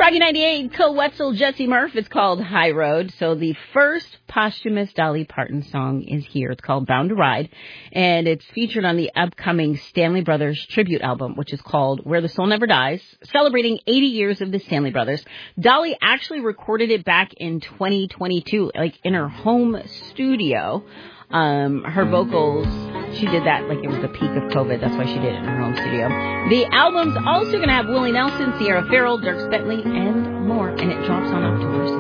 Froggy 98, Cole Wetzel, Jesse Murph. It's called High Road. So the first posthumous Dolly Parton song is here. It's called Bound to Ride, and it's featured on the upcoming Stanley Brothers tribute album, which is called Where the Soul Never Dies, celebrating 80 years of the Stanley Brothers. Dolly actually recorded it back in 2022, like in her home studio. Her vocals, she did that like it was the peak of COVID. That's why she did it in her home studio. The album's also going to have Willie Nelson, Sierra Farrell, Dierks Bentley, and more. And it drops on October 6th.